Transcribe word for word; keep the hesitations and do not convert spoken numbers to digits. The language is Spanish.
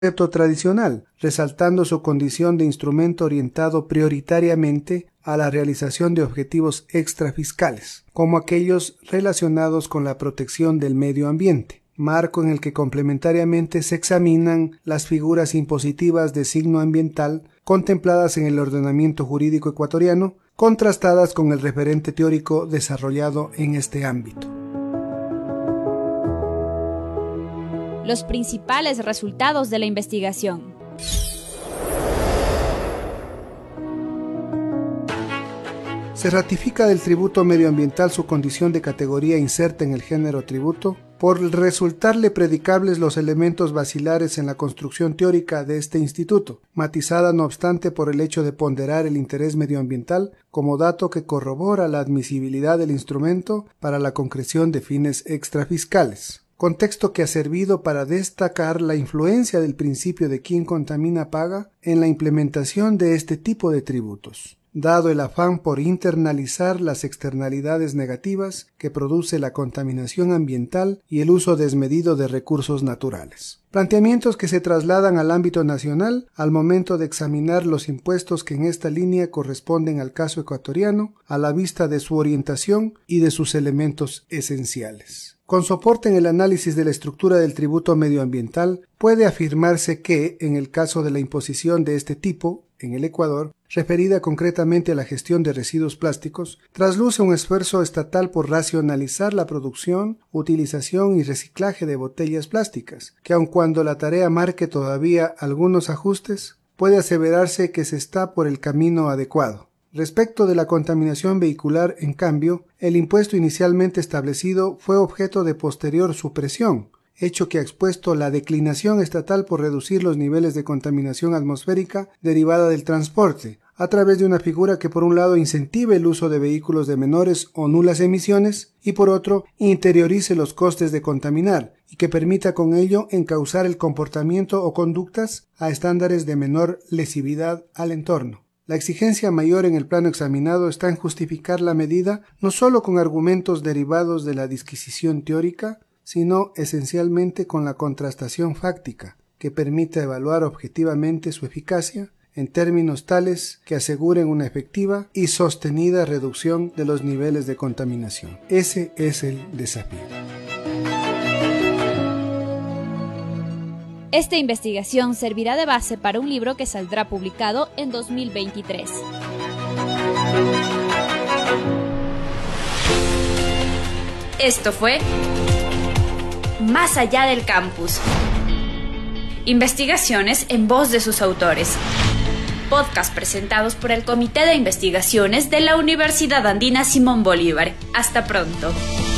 concepto tradicional, resaltando su condición de instrumento orientado prioritariamente a la realización de objetivos extrafiscales, como aquellos relacionados con la protección del medio ambiente, marco en el que complementariamente se examinan las figuras impositivas de signo ambiental contempladas en el ordenamiento jurídico ecuatoriano, contrastadas con el referente teórico desarrollado en este ámbito. Los principales resultados de la investigación. Se ratifica del tributo medioambiental su condición de categoría inserta en el género tributo por resultarle predicables los elementos basilares en la construcción teórica de este instituto, matizada no obstante por el hecho de ponderar el interés medioambiental como dato que corrobora la admisibilidad del instrumento para la concreción de fines extrafiscales. Contexto que ha servido para destacar la influencia del principio de quien contamina paga en la implementación de este tipo de tributos, dado el afán por internalizar las externalidades negativas que produce la contaminación ambiental y el uso desmedido de recursos naturales. Planteamientos que se trasladan al ámbito nacional al momento de examinar los impuestos que en esta línea corresponden al caso ecuatoriano, a la vista de su orientación y de sus elementos esenciales. Con soporte en el análisis de la estructura del tributo medioambiental, puede afirmarse que, en el caso de la imposición de este tipo, en el Ecuador, referida concretamente a la gestión de residuos plásticos, trasluce un esfuerzo estatal por racionalizar la producción, utilización y reciclaje de botellas plásticas, que aun cuando la tarea marque todavía algunos ajustes, puede aseverarse que se está por el camino adecuado. Respecto de la contaminación vehicular, en cambio, el impuesto inicialmente establecido fue objeto de posterior supresión, hecho que ha expuesto la declinación estatal por reducir los niveles de contaminación atmosférica derivada del transporte, a través de una figura que por un lado incentive el uso de vehículos de menores o nulas emisiones y por otro interiorice los costes de contaminar y que permita con ello encauzar el comportamiento o conductas a estándares de menor lesividad al entorno. La exigencia mayor en el plano examinado está en justificar la medida no solo con argumentos derivados de la disquisición teórica, sino esencialmente con la contrastación fáctica, que permite evaluar objetivamente su eficacia en términos tales que aseguren una efectiva y sostenida reducción de los niveles de contaminación. Ese es el desafío. Esta investigación servirá de base para un libro que saldrá publicado en dos mil veintitrés. Esto fue Más allá del campus. Investigaciones en voz de sus autores. Podcast presentados por el Comité de Investigaciones de la Universidad Andina Simón Bolívar. Hasta pronto.